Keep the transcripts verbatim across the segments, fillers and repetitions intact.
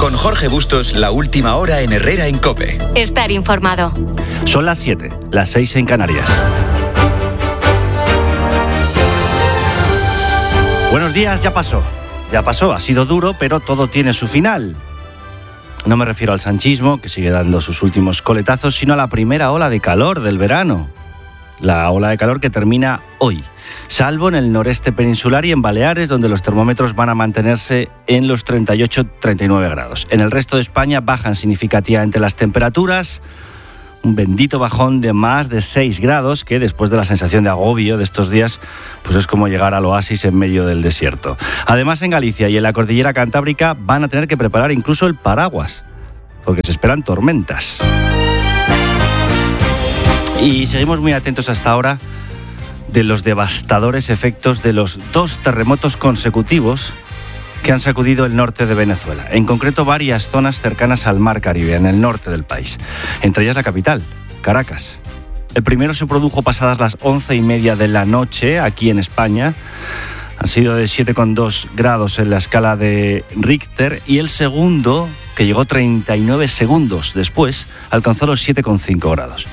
Con Jorge Bustos, la última hora en Herrera en COPE. Estar informado. Son las siete, las seis en Canarias. Buenos días, ya pasó. Ya pasó, ha sido duro, pero todo tiene su final. No me refiero al sanchismo, que sigue dando sus últimos coletazos, sino a la primera ola de calor del verano. La ola de calor que termina hoy, salvo en el noreste peninsular y en Baleares, donde los termómetros van a mantenerse en los treinta y ocho a treinta y nueve grados. En el resto de España bajan significativamente las temperaturas, un bendito bajón de más de seis grados, que después de la sensación de agobio de estos días, pues es como llegar al oasis en medio del desierto. Además, en Galicia y en la cordillera cantábrica van a tener que preparar incluso el paraguas, porque se esperan tormentas. Y seguimos muy atentos hasta ahora de los devastadores efectos de los dos terremotos consecutivos que han sacudido el norte de Venezuela, en concreto varias zonas cercanas al Mar Caribe, en el norte del país, entre ellas la capital, Caracas. El primero se produjo pasadas las once y media de la noche aquí en España, han sido de siete coma dos grados en la escala de Richter, y el segundo, que llegó treinta y nueve segundos después, alcanzó los siete coma cinco grados.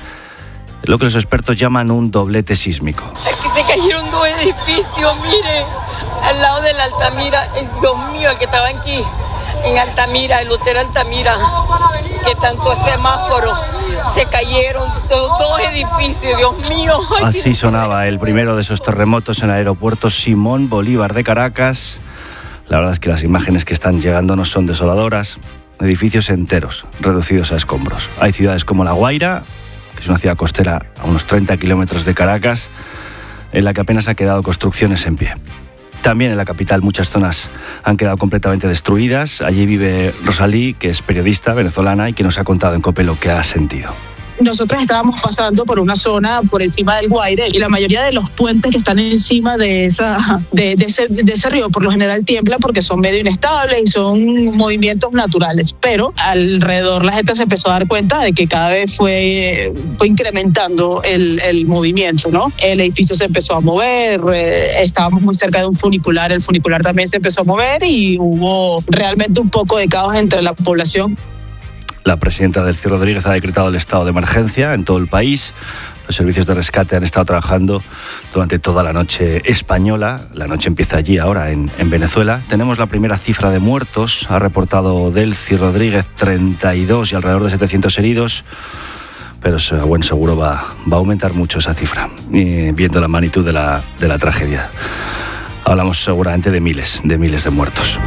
Lo que los expertos llaman un doblete sísmico. Aquí se cayeron dos edificios, mire, al lado de la Altamira. Dios mío, el que estaba aquí, en Altamira, el hotel Altamira, que tanto semáforo, se cayeron dos, dos edificios, Dios mío. Así sonaba el primero de esos terremotos en el aeropuerto Simón Bolívar de Caracas. La verdad es que las imágenes que están llegando no son desoladoras. Edificios enteros, reducidos a escombros. Hay ciudades como La Guaira, es una ciudad costera a unos treinta kilómetros de Caracas, en la que apenas ha quedado construcciones en pie. También en la capital muchas zonas han quedado completamente destruidas. Allí vive Rosalí, que es periodista venezolana y que nos ha contado en COPE lo que ha sentido. Nosotros estábamos pasando por una zona por encima del Guaire y la mayoría de los puentes que están encima de, esa, de, de, ese, de ese río por lo general tiemblan porque son medio inestables y son movimientos naturales, pero alrededor la gente se empezó a dar cuenta de que cada vez fue, fue incrementando el, el movimiento, ¿no? El edificio se empezó a mover, eh, estábamos muy cerca de un funicular, el funicular también se empezó a mover y hubo realmente un poco de caos entre la población. La presidenta Delcy Rodríguez ha decretado el estado de emergencia en todo el país. Los servicios de rescate han estado trabajando durante toda la noche española. La noche empieza allí ahora, en, en Venezuela. Tenemos la primera cifra de muertos. Ha reportado Delcy Rodríguez treinta y dos y alrededor de setecientos heridos. Pero a buen seguro va, va a aumentar mucho esa cifra, eh, viendo la magnitud de la, de la tragedia. Hablamos seguramente de miles, de miles de muertos.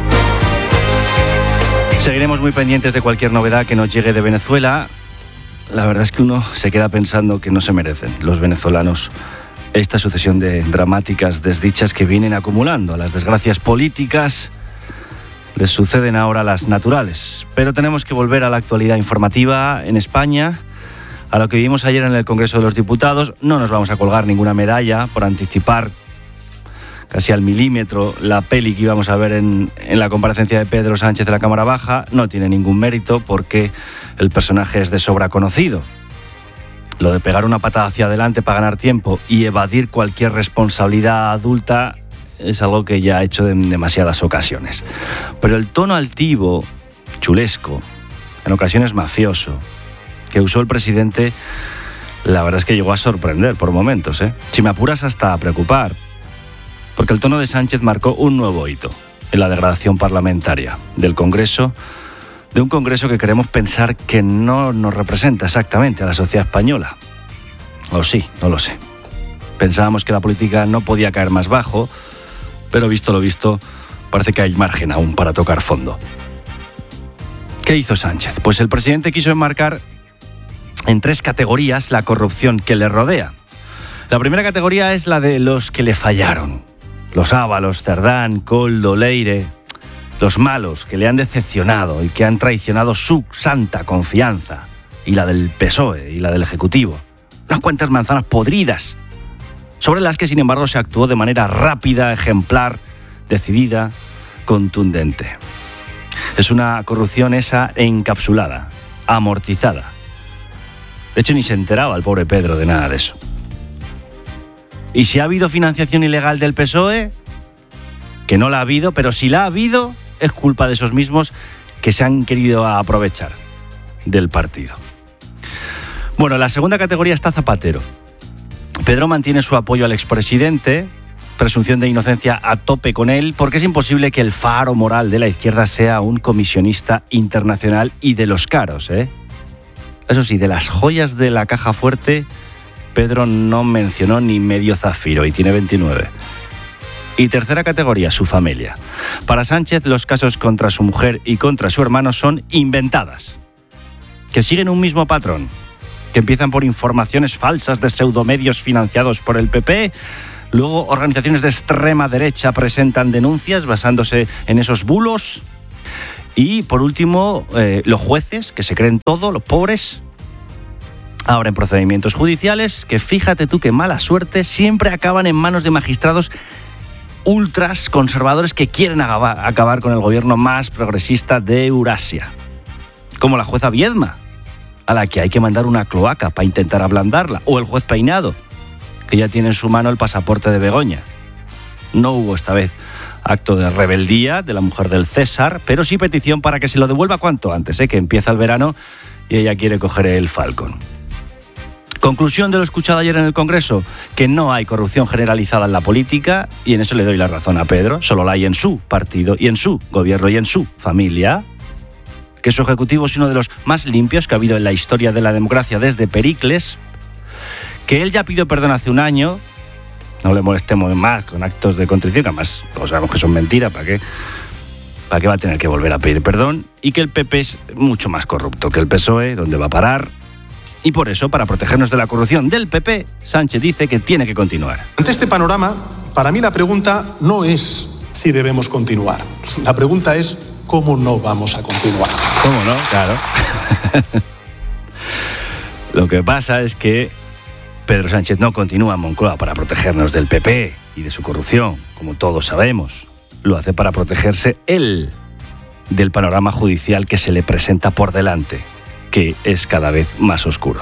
Seguiremos muy pendientes de cualquier novedad que nos llegue de Venezuela. La verdad es que uno se queda pensando que no se merecen los venezolanos esta sucesión de dramáticas desdichas que vienen acumulando. A las desgracias políticas les suceden ahora las naturales. Pero tenemos que volver a la actualidad informativa en España, a lo que vimos ayer en el Congreso de los Diputados. No nos vamos a colgar ninguna medalla por anticipar casi al milímetro la peli que íbamos a ver en, en la comparecencia de Pedro Sánchez de la Cámara Baja. No tiene ningún mérito porque el personaje es de sobra conocido. Lo de pegar una patada hacia adelante para ganar tiempo y evadir cualquier responsabilidad adulta es algo que ya ha hecho en demasiadas ocasiones. Pero el tono altivo, chulesco, en ocasiones mafioso, que usó el presidente, la verdad es que llegó a sorprender por momentos, ¿eh? Si me apuras, hasta a preocupar. Porque el tono de Sánchez marcó un nuevo hito en la degradación parlamentaria del Congreso, de un Congreso que queremos pensar que no nos representa exactamente a la sociedad española. O sí, no lo sé. Pensábamos que la política no podía caer más bajo, pero visto lo visto, parece que hay margen aún para tocar fondo. ¿Qué hizo Sánchez? Pues el presidente quiso enmarcar en tres categorías la corrupción que le rodea. La primera categoría es la de los que le fallaron. Los Ábalos, Cerdán, Koldo, Leire, los malos que le han decepcionado y que han traicionado su santa confianza, y la del P S O E y la del Ejecutivo. Unas cuantas manzanas podridas, sobre las que sin embargo se actuó de manera rápida, ejemplar, decidida, contundente. Es una corrupción esa encapsulada, amortizada. De hecho, ni se enteraba el pobre Pedro de nada de eso. ¿Y si ha habido financiación ilegal del P S O E? Que no la ha habido, pero si la ha habido, es culpa de esos mismos que se han querido aprovechar del partido. Bueno, en la segunda categoría está Zapatero. Pedro mantiene su apoyo al expresidente, presunción de inocencia a tope con él, porque es imposible que el faro moral de la izquierda sea un comisionista internacional y de los caros, ¿eh? Eso sí, de las joyas de la caja fuerte, Pedro no mencionó ni medio zafiro y tiene veintinueve. Y tercera categoría, su familia. Para Sánchez, los casos contra su mujer y contra su hermano son inventadas, que siguen un mismo patrón, que empiezan por informaciones falsas de pseudomedios financiados por el P P. Luego, organizaciones de extrema derecha presentan denuncias basándose en esos bulos. Y, por último, eh, los jueces, que se creen todo, los pobres, abren procedimientos judiciales que, fíjate tú qué mala suerte, siempre acaban en manos de magistrados ultras conservadores que quieren acabar con el gobierno más progresista de Eurasia. Como la jueza Viedma, a la que hay que mandar una cloaca para intentar ablandarla. O el juez Peinado, que ya tiene en su mano el pasaporte de Begoña. No hubo esta vez acto de rebeldía de la mujer del César, pero sí petición para que se lo devuelva cuanto antes, ¿eh? Que empieza el verano y ella quiere coger el Falcon. Conclusión de lo escuchado ayer en el Congreso, que no hay corrupción generalizada en la política, y en eso le doy la razón a Pedro, solo la hay en su partido y en su gobierno y en su familia, que su ejecutivo es uno de los más limpios que ha habido en la historia de la democracia desde Pericles, que él ya pidió perdón hace un año, no le molestemos más con actos de contrición, que además todos sabemos que son mentiras, ¿para qué? ¿Para qué va a tener que volver a pedir perdón? Y que el P P es mucho más corrupto que el P S O E, ¿dónde va a parar? Y por eso, para protegernos de la corrupción del P P, Sánchez dice que tiene que continuar. Ante este panorama, para mí la pregunta no es si debemos continuar. La pregunta es cómo no vamos a continuar. ¿Cómo no? Claro. Lo que pasa es que Pedro Sánchez no continúa en Moncloa para protegernos del P P y de su corrupción, como todos sabemos. Lo hace para protegerse él del panorama judicial que se le presenta por delante, que es cada vez más oscuro.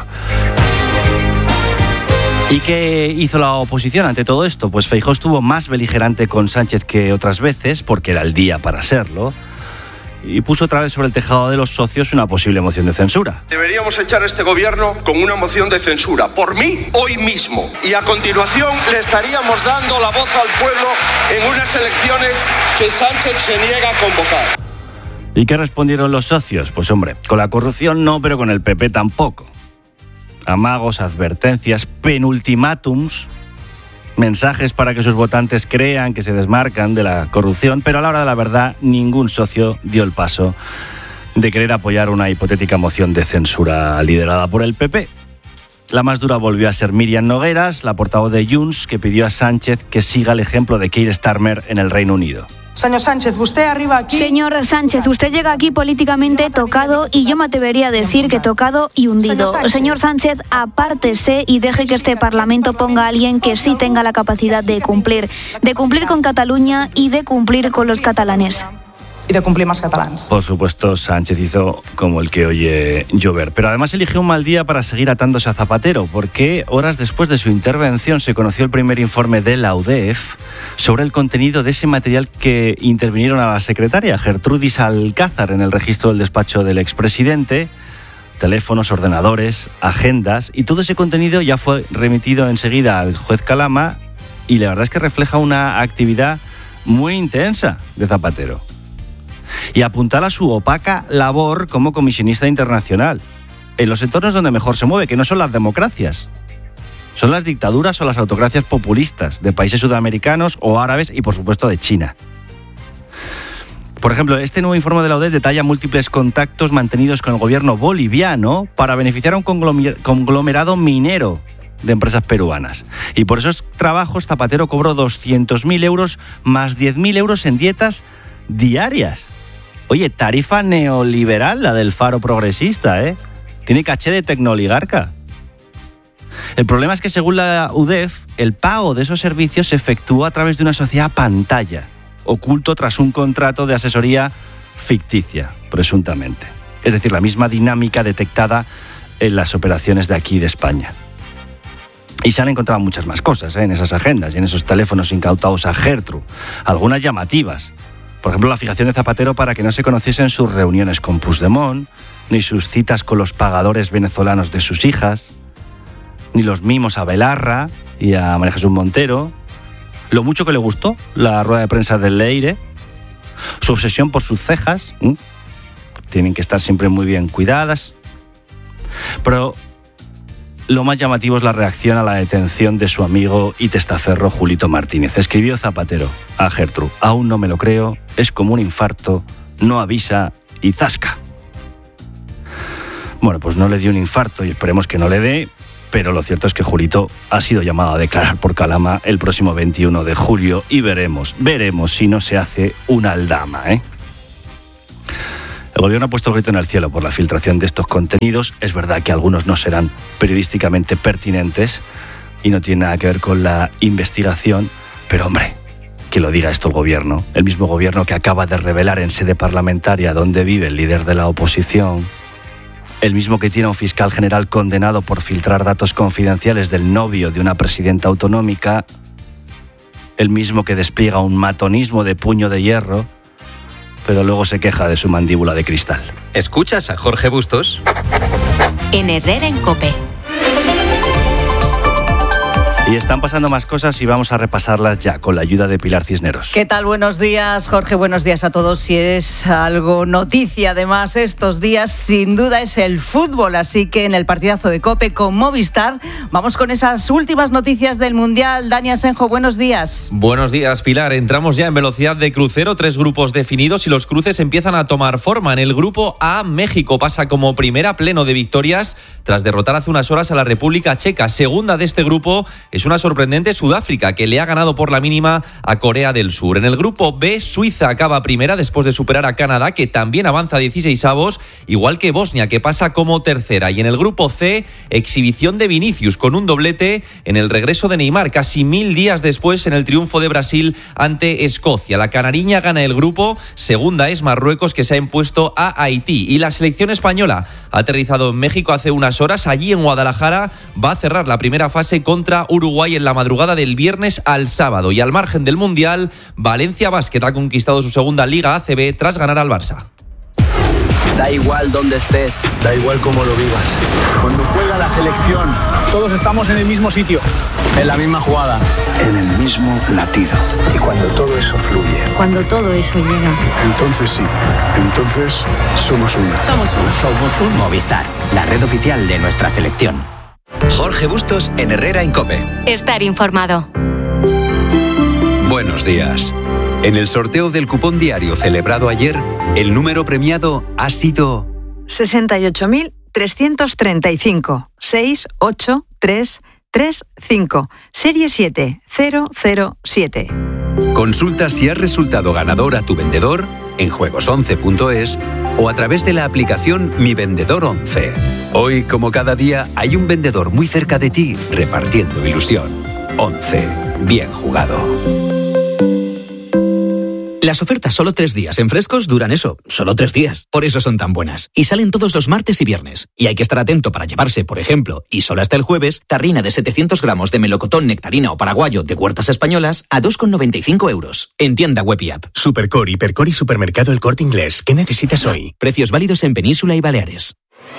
¿Y qué hizo la oposición ante todo esto? Pues Feijóo estuvo más beligerante con Sánchez que otras veces, porque era el día para serlo, y puso otra vez sobre el tejado de los socios una posible moción de censura. Deberíamos echar a este gobierno con una moción de censura, por mí, hoy mismo. Y a continuación le estaríamos dando la voz al pueblo en unas elecciones que Sánchez se niega a convocar. ¿Y qué respondieron los socios? Pues hombre, con la corrupción no, pero con el P P tampoco. Amagos, advertencias, penultimátums, mensajes para que sus votantes crean que se desmarcan de la corrupción, pero a la hora de la verdad ningún socio dio el paso de querer apoyar una hipotética moción de censura liderada por el P P. La más dura volvió a ser Míriam Nogueras, la portavoz de Junts, que pidió a Sánchez que siga el ejemplo de Keir Starmer en el Reino Unido. Señor Sánchez, usted arriba aquí... Señor Sánchez, usted llega aquí políticamente tocado y yo me atrevería a decir que tocado y hundido. Señor Sánchez, Señor Sánchez, apártese y deje que este Parlamento ponga a alguien que sí tenga la capacidad de cumplir. De cumplir con Cataluña y de cumplir con los catalanes. Y de cumplir más catalans. Por supuesto, Sánchez hizo como el que oye llover. Pero además eligió un mal día para seguir atándose a Zapatero, porque horas después de su intervención se conoció el primer informe de la U D E F sobre el contenido de ese material que intervinieron a la secretaria Gertrudis Alcázar en el registro del despacho del expresidente, teléfonos, ordenadores, agendas, y todo ese contenido ya fue remitido enseguida al juez Calama, y la verdad es que refleja una actividad muy intensa de Zapatero. Y apuntala su opaca labor como comisionista internacional, en los entornos donde mejor se mueve, que no son las democracias, son las dictaduras o las autocracias populistas de países sudamericanos o árabes y, por supuesto, de China. Por ejemplo, este nuevo informe de la U D E detalla múltiples contactos mantenidos con el gobierno boliviano para beneficiar a un conglomerado minero de empresas peruanas. Y por esos trabajos Zapatero cobró doscientos mil euros más diez mil euros en dietas diarias. Oye, tarifa neoliberal la del Faro progresista, ¿eh? Tiene caché de tecnooligarca. El problema es que, según la U D E F, el pago de esos servicios se efectuó a través de una sociedad pantalla, oculto tras un contrato de asesoría ficticia, presuntamente. Es decir, la misma dinámica detectada en las operaciones de aquí de España. Y se han encontrado muchas más cosas, ¿eh? En esas agendas y en esos teléfonos incautados a Gertrude, algunas llamativas, Por ejemplo, la fijación de Zapatero para que no se conociesen sus reuniones con Puigdemont, ni sus citas con los pagadores venezolanos de sus hijas, ni los mimos a Belarra y a María Jesús Montero, lo mucho que le gustó la rueda de prensa del Leire, su obsesión por sus cejas, ¿eh? Tienen que estar siempre muy bien cuidadas, pero lo más llamativo es la reacción a la detención de su amigo y testaferro Julito Martínez. Escribió Zapatero a Gertrude: aún no me lo creo, es como un infarto, no avisa y zasca. Bueno, pues no le dio un infarto y esperemos que no le dé, pero lo cierto es que Julito ha sido llamado a declarar por Calama el próximo veintiuno de julio y veremos, veremos si no se hace una aldama, ¿eh? El gobierno ha puesto el grito en el cielo por la filtración de estos contenidos. Es verdad que algunos no serán periodísticamente pertinentes y no tienen nada que ver con la investigación, pero hombre, que lo diga esto el gobierno, el mismo gobierno que acaba de revelar en sede parlamentaria dónde vive el líder de la oposición, el mismo que tiene a un fiscal general condenado por filtrar datos confidenciales del novio de una presidenta autonómica, el mismo que despliega un matonismo de puño de hierro, pero luego se queja de su mandíbula de cristal. ¿Escuchas a Jorge Bustos? En Herrera en COPE. Y están pasando más cosas y vamos a repasarlas ya con la ayuda de Pilar Cisneros. ¿Qué tal? Buenos días, Jorge. Buenos días a todos. Si es algo noticia, además, estos días, sin duda es el fútbol. Así que en el partidazo de COPE con Movistar vamos con esas últimas noticias del Mundial. Dani Asenjo, buenos días. Buenos días, Pilar. Entramos ya en velocidad de crucero, tres grupos definidos y los cruces empiezan a tomar forma. En el grupo A, México pasa como primera pleno de victorias tras derrotar hace unas horas a la República Checa. Segunda de este grupo es una sorprendente Sudáfrica, que le ha ganado por la mínima a Corea del Sur. En el grupo B, Suiza acaba primera después de superar a Canadá, que también avanza a dieciseisavos, igual que Bosnia, que pasa como tercera. Y en el grupo C, exhibición de Vinicius con un doblete en el regreso de Neymar, casi mil días después en el triunfo de Brasil ante Escocia. La canariña gana el grupo, segunda es Marruecos, que se ha impuesto a Haití. Y la selección española ha aterrizado en México hace unas horas. Allí en Guadalajara va a cerrar la primera fase contra Uruguay en la madrugada del viernes al sábado. Y al margen del Mundial, Valencia Basket ha conquistado su segunda Liga A C B tras ganar al Barça. Da igual dónde estés, da igual cómo lo vivas. Cuando juega la selección, todos estamos en el mismo sitio, en la misma jugada, en el mismo latido. Y cuando todo eso fluye, Cuando todo eso llega. entonces sí, entonces somos uno. Somos uno. Somos un Movistar, la red oficial de nuestra selección. Jorge Bustos en Herrera en COPE. Estar informado. Buenos días. En el sorteo del cupón diario celebrado ayer, el número premiado ha sido sesenta y ocho mil trescientos treinta y cinco, seis ocho tres tres cinco, serie siete cero cero siete. Consulta si has resultado ganador a tu vendedor en juegos once punto es o a través de la aplicación Mi Vendedor once. Hoy, como cada día, hay un vendedor muy cerca de ti repartiendo ilusión. once. Bien jugado. Las ofertas solo tres días en Frescos duran eso, solo tres días. Por eso son tan buenas. Y salen todos los martes y viernes. Y hay que estar atento para llevarse, por ejemplo, y solo hasta el jueves, tarrina de setecientos gramos de melocotón, nectarina o paraguayo de Huertas Españolas a dos con noventa y cinco euros. En tienda web y app. Supercore, Hipercore y Supermercado El Corte Inglés. ¿Qué necesitas hoy? Precios válidos en Península y Baleares.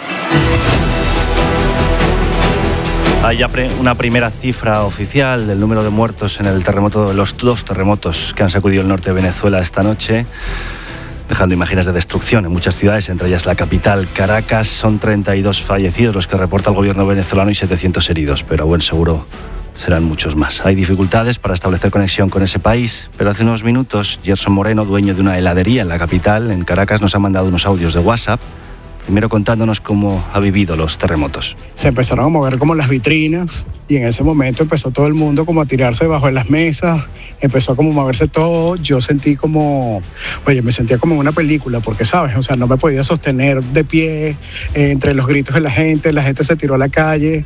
Hay ya una primera cifra oficial del número de muertos en el terremoto, de los dos terremotos que han sacudido el norte de Venezuela esta noche, dejando imágenes de destrucción en muchas ciudades, entre ellas la capital, Caracas. Son treinta y dos fallecidos los que reporta el gobierno venezolano y setecientos heridos, pero buen seguro serán muchos más. Hay dificultades para establecer conexión con ese país, pero hace unos minutos Gerson Moreno, dueño de una heladería en la capital, en Caracas, nos ha mandado unos audios de WhatsApp, primero contándonos cómo ha vivido los terremotos. Se empezaron a mover como las vitrinas y en ese momento empezó todo el mundo como a tirarse debajo de las mesas, empezó a como moverse todo. Yo sentí como, oye, me sentía como en una película porque, ¿sabes? O sea, no me podía sostener de pie eh, entre los gritos de la gente, la gente se tiró a la calle.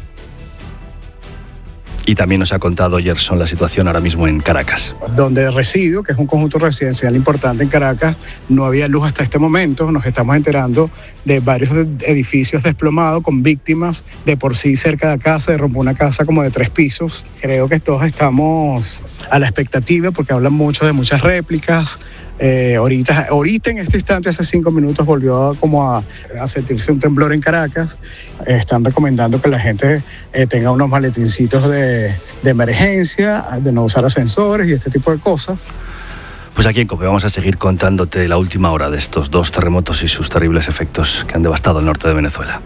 Y también nos ha contado Gerson la situación ahora mismo en Caracas. Donde resido, que es un conjunto residencial importante en Caracas, no había luz hasta este momento. Nos estamos enterando de varios edificios desplomados con víctimas. De por sí cerca de acá se derrumbó una casa como de tres pisos. Creo que todos estamos a la expectativa porque hablan mucho de muchas réplicas. Eh, ahorita, ahorita en este instante, hace cinco minutos, volvió a, como a, a sentirse un temblor en Caracas. Eh, están recomendando que la gente eh, tenga unos maletincitos de, de emergencia, de no usar ascensores y este tipo de cosas. Pues aquí en COPE vamos a seguir contándote la última hora de estos dos terremotos y sus terribles efectos que han devastado el norte de Venezuela.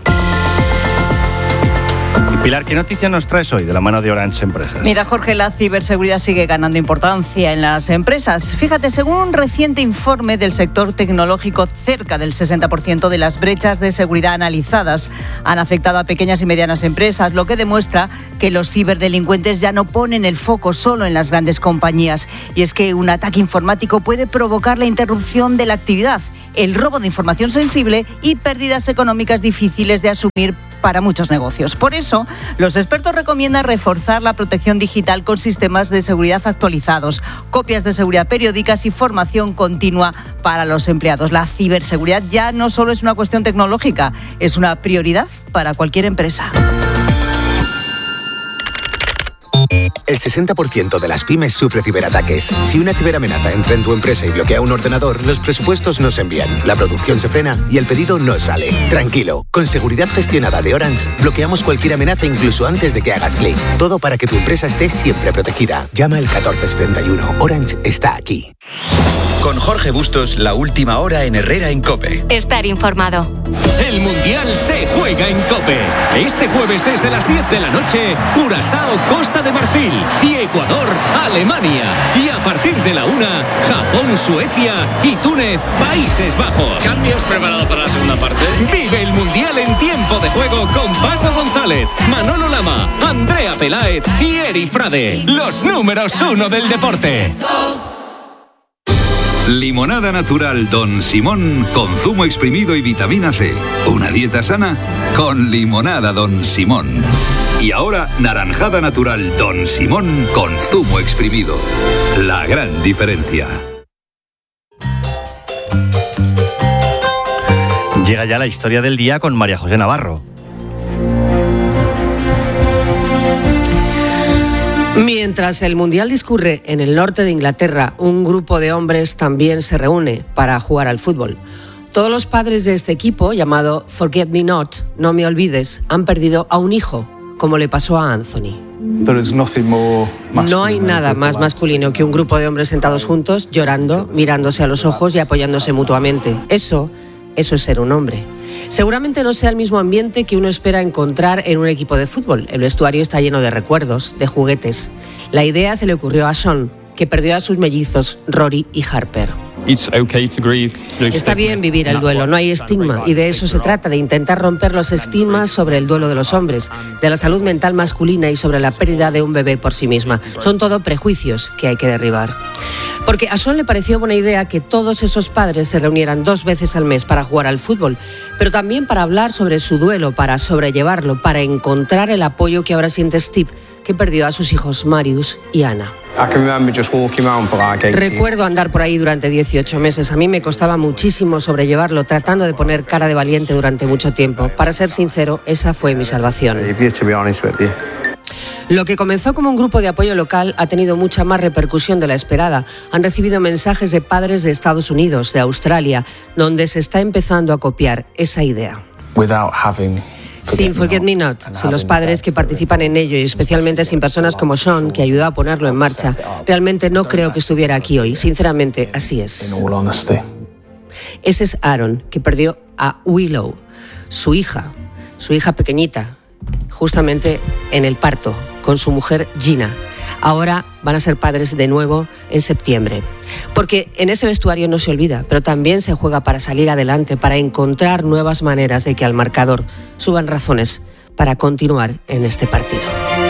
Y Pilar, ¿qué noticia nos traes hoy de la mano de Orange Empresas? Mira, Jorge, la ciberseguridad sigue ganando importancia en las empresas. Fíjate, según un reciente informe del sector tecnológico, cerca del sesenta por ciento de las brechas de seguridad analizadas han afectado a pequeñas y medianas empresas, lo que demuestra que los ciberdelincuentes ya no ponen el foco solo en las grandes compañías. Y es que un ataque informático puede provocar la interrupción de la actividad, el robo de información sensible y pérdidas económicas difíciles de asumir para muchos negocios. Por eso, los expertos recomiendan reforzar la protección digital con sistemas de seguridad actualizados, copias de seguridad periódicas y formación continua para los empleados. La ciberseguridad ya no solo es una cuestión tecnológica, es una prioridad para cualquier empresa. El sesenta por ciento de las pymes sufre ciberataques. Si una ciberamenaza entra en tu empresa y bloquea un ordenador, los presupuestos no se envían, la producción se frena y el pedido no sale. Tranquilo, con seguridad gestionada de Orange, bloqueamos cualquier amenaza incluso antes de que hagas clic. Todo para que tu empresa esté siempre protegida. Llama al catorce setenta y uno. Orange está aquí. Con Jorge Bustos, la última hora en Herrera en COPE. Estar informado. El Mundial se juega en COPE. Este jueves desde las diez de la noche, Curazao, Costa de Marfil y Ecuador, Alemania. Y a partir de la una, Japón, Suecia y Túnez, Países Bajos. ¿Cambios preparados para la segunda parte? Vive el Mundial en tiempo de juego con Paco González, Manolo Lama, Andrea Peláez y Eri Frade. Los números uno del deporte. Limonada natural Don Simón con zumo exprimido y vitamina C. Una dieta sana con limonada Don Simón. Y ahora naranjada natural Don Simón con zumo exprimido. La gran diferencia. Llega ya la historia del día con María José Navarro. Mientras el Mundial discurre en el norte de Inglaterra, un grupo de hombres también se reúne para jugar al fútbol. Todos los padres de este equipo, llamado Forget Me Not, No Me Olvides, han perdido a un hijo, como le pasó a Anthony. No hay nada más masculino que un grupo de hombres sentados juntos, llorando, mirándose a los ojos y apoyándose mutuamente. Eso, eso es ser un hombre. Seguramente no sea el mismo ambiente que uno espera encontrar en un equipo de fútbol. El vestuario está lleno de recuerdos, de juguetes. La idea se le ocurrió a Sean, que perdió a sus mellizos, Rory y Harper. Está bien vivir el duelo, no hay estigma, y de eso se trata, de intentar romper los estigmas sobre el duelo de los hombres, de la salud mental masculina y sobre la pérdida de un bebé por sí misma. Son todo prejuicios que hay que derribar. Porque a Sean le pareció buena idea que todos esos padres se reunieran dos veces al mes para jugar al fútbol, pero también para hablar sobre su duelo, para sobrellevarlo, para encontrar el apoyo que ahora siente Steve, que perdió a sus hijos Marius y Anna. Recuerdo andar por ahí durante dieciocho meses. A mí me costaba muchísimo sobrellevarlo, tratando de poner cara de valiente durante mucho tiempo. Para ser sincero, esa fue mi salvación. Lo que comenzó como un grupo de apoyo local ha tenido mucha más repercusión de la esperada. Han recibido mensajes de padres de Estados Unidos, de Australia, donde se está empezando a copiar esa idea. Sin Forget Me Not, sin los padres que participan en ello y especialmente sin personas como Sean, que ayudó a ponerlo en marcha, realmente no creo que estuviera aquí hoy. Sinceramente, así es. Ese es Aaron, que perdió a Willow, su hija, su hija pequeñita, justamente en el parto, con su mujer Gina. Ahora van a ser padres de nuevo en septiembre. Porque en ese vestuario no se olvida, pero también se juega para salir adelante, para encontrar nuevas maneras de que al marcador suban razones para continuar en este partido.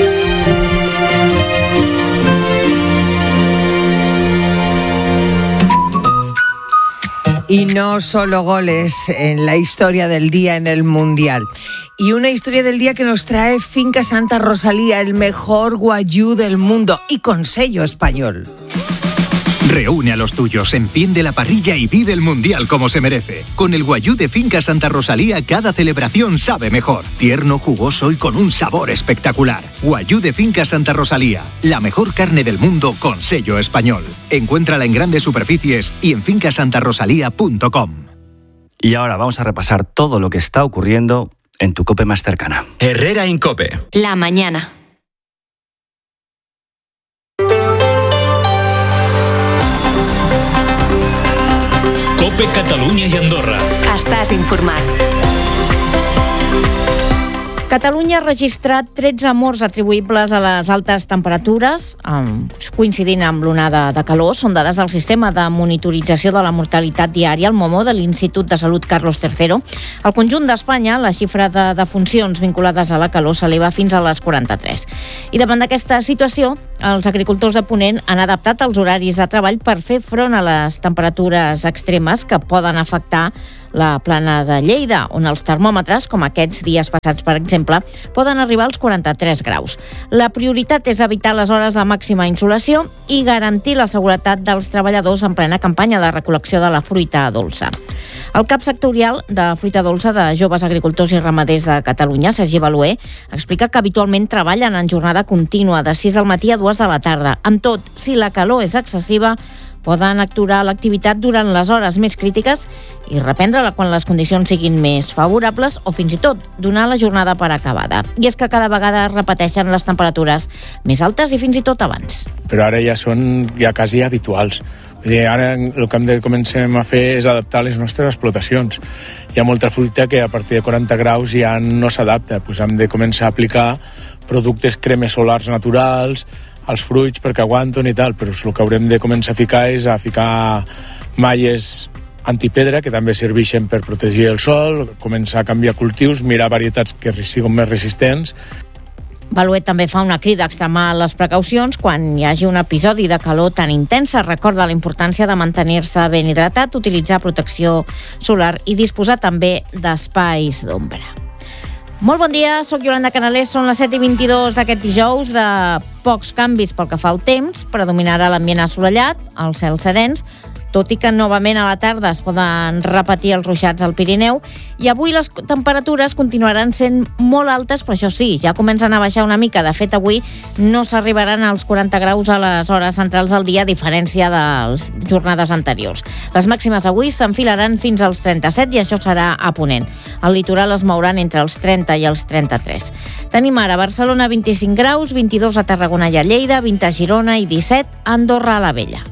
Y no solo goles en la historia del día en el Mundial. Y una historia del día que nos trae Finca Santa Rosalía, el mejor guayú del mundo y con sello español. Reúne a los tuyos, enciende la parrilla y vive el Mundial como se merece. Con el guayú de Finca Santa Rosalía, cada celebración sabe mejor. Tierno, jugoso y con un sabor espectacular. Guayú de Finca Santa Rosalía, la mejor carne del mundo con sello español. Encuéntrala en grandes superficies y en finca santa rosalía punto com. Y ahora vamos a repasar todo lo que está ocurriendo en tu COPE más cercana. Herrera en COPE. La mañana. COPE Catalunya i Andorra. Estàs informat. Catalunya ha registrat tretze morts atribuïbles a les altes temperatures, coincidint amb l'onada de calor. Són dades del sistema de monitorització de la mortalitat diària, el MOMO, de l'Institut de Salut Carlos tercero. Al conjunt d'Espanya, la xifra de defuncions vinculades a la calor s'eleva fins a les quaranta-tres. I davant d'aquesta situació, els agricultors de Ponent han adaptat els horaris de treball per fer front a les temperatures extremes que poden afectar la plana de Lleida, on els termòmetres, com aquests dies passats, per exemple, poden arribar als quaranta-tres graus. La prioritat és evitar les hores de màxima insolació i garantir la seguretat dels treballadors en plena campanya de recol·lecció de la fruita dolça. El cap sectorial de fruita dolça de Joves Agricultors i Ramaders de Catalunya, Sergi Baluer, explica que habitualment treballen en jornada contínua de sis del matí a dues de la tarda. Amb tot, si la calor és excessiva, poden aturar l'activitat durant les hores més crítiques i reprendre-la quan les condicions siguin més favorables o fins i tot donar la jornada per acabada. I és que cada vegada es repeteixen les temperatures més altes i fins i tot abans. Però ara ja són ja quasi habituals. Vull dir, ara el que hem de començar a fer és adaptar les nostres explotacions. Hi ha molta fruita que a partir de quaranta graus ja no s'adapta. Pues hem de començar a aplicar productes cremes solars naturals, els fruits perquè aguanten i tal, però el que haurem de començar a ficar és a ficar malles antipedra, que també serveixen per protegir el sol, començar a canviar cultius, mirar varietats que siguin més resistents. Baluet també fa una crida a extremar les precaucions quan hi hagi un episodi de calor tan intensa. Recorda la importància de mantenir-se ben hidratat, utilitzar protecció solar i disposar també d'espais d'ombra. Molt bon dia, sóc Yolanda Canalés, són les set i vint-i-dos d'aquest dijous, de pocs canvis pel que fa al temps, predominarà l'ambient assolellat, els cels serens, tot i que novament a la tarda es poden repetir els ruixats al Pirineu, i avui les temperatures continuaran sent molt altes, però això sí, ja comencen a baixar una mica. De fet, avui no s'arribaran als quaranta graus a les hores centrals del dia, a diferència de les jornades anteriors. Les màximes avui s'enfilaran fins als trenta-set i això serà a Ponent. Al litoral es mouran entre els trenta i els trenta-tres. Tenim ara a Barcelona vint-i-cinc graus, vint-i-dos a Tarragona i a Lleida, vint a Girona i disset a Andorra a la Vella.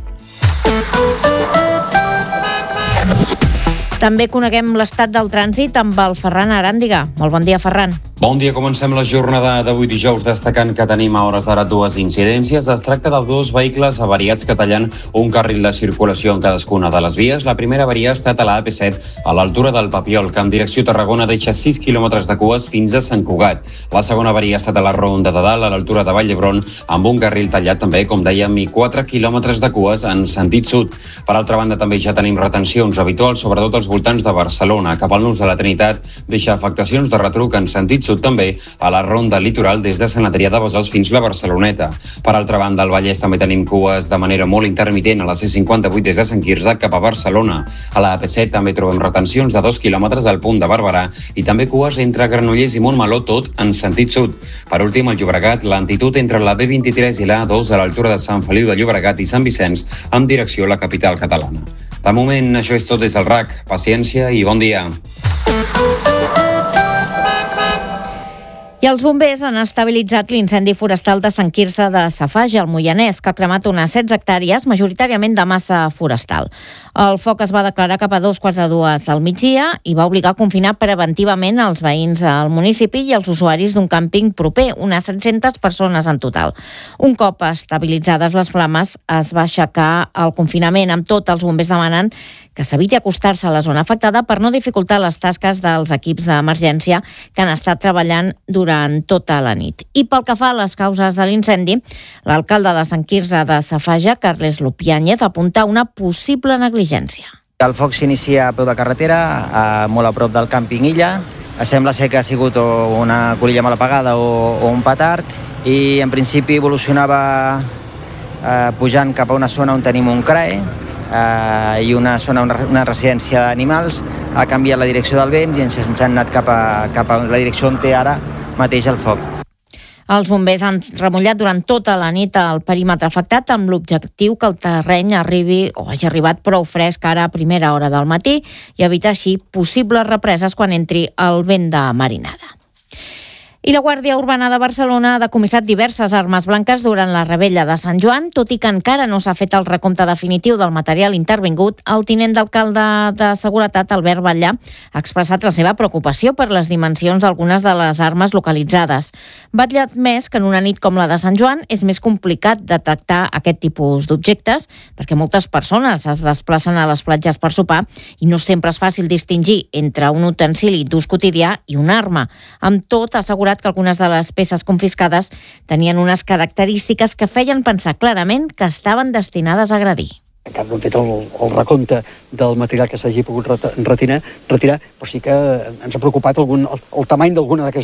També coneguem l'estat del trànsit amb el Ferran Aràndiga. Molt bon dia, Ferran. Bon dia, comencem la jornada d'avui dijous destacant que tenim a hores d'ara dues incidències. Es tracta de dos vehicles avariats que tallen un carril de circulació en cadascuna de les vies. La primera avaria ha estat a la A P set, a l'altura del Papiol, que en direcció Tarragona deixa sis quilòmetres de cues fins a Sant Cugat. La segona avaria ha estat a la Ronda de Dalt, a l'altura de Vall d'Hebron, amb un carril tallat també, com dèiem, i quatre quilòmetres de cues en sentit sud. Per altra banda, també ja tenim retencions habituals, sobretot als voltants de Barcelona. Cap al Nus de la Trinitat deixa afectacions de retruc en sentit sud també a la ronda litoral des de Sant Adrià de Besòs fins la Barceloneta. Per altra banda, al Vallès també tenim cues de manera molt intermitent a la C cinquanta-vuit des de Sant Quirze cap a Barcelona. A la A P set també trobem retencions de dos quilòmetres al punt de Barberà i també cues entre Granollers i Montmeló, tot en sentit sud. Per últim, al Llobregat, lentitud entre la B vint-i-tres i la A dos a l'altura de Sant Feliu de Llobregat i Sant Vicenç en direcció a la capital catalana. De moment, això és tot des del R A C. Paciència i bon dia. I els bombers han estabilitzat l'incendi forestal de Sant Quirze de Safaja, al Moianès, que ha cremat unes setze hectàrees, majoritàriament de massa forestal. El foc es va declarar cap a dos quarts de dues del migdia i va obligar a confinar preventivament els veïns del municipi i els usuaris d'un càmping proper, unes set-centes persones en total. Un cop estabilitzades les flames, es va aixecar el confinament. Amb tot, els bombers demanen que s'eviti acostar-se a la zona afectada per no dificultar les tasques dels equips d'emergència que han estat treballant durant tota la nit. I pel que fa a les causes de l'incendi, l'alcalde de Sant Quirze de Safaja, Carles Lupiáñez, apunta una possible negligència. El foc s'inicia a peu de carretera, a, molt a prop del càmping Illa. Sembla ser que ha sigut una colilla mal apagada o, o un petard, i en principi evolucionava eh, pujant cap a una zona on tenim un C R A E eh, i una zona, una, una residència d'animals. Ha canviat la direcció del vent i ens, ens han anat cap a, cap a la direcció on té ara mateix el foc. Els bombers han remullat durant tota la nit el perímetre afectat amb l'objectiu que el terreny arribi o hagi arribat prou fresc ara a primera hora del matí i evitar així possibles represes quan entri el vent de marinada. I la Guàrdia Urbana de Barcelona ha decomissat diverses armes blanques durant la rebella de Sant Joan, tot i que encara no s'ha fet el recompte definitiu del material intervingut. El tinent d'alcalde de Seguretat, Albert Batllà, ha expressat la seva preocupació per les dimensions d'algunes de les armes localitzades. Batllà ha admès que en una nit com la de Sant Joan és més complicat detectar aquest tipus d'objectes, perquè moltes persones es desplacen a les platges per sopar i no sempre és fàcil distingir entre un utensili d'ús quotidià i una arma. Amb tot, ha assegurat que algunes de les peces confiscades tenien unes característiques que feien pensar clarament que estaven destinades a agredir. Encara no hem fet el, el recompte del material que s'hagi pogut retirar, retirar, però sí que ens ha preocupat algun, el, el tamany d'alguna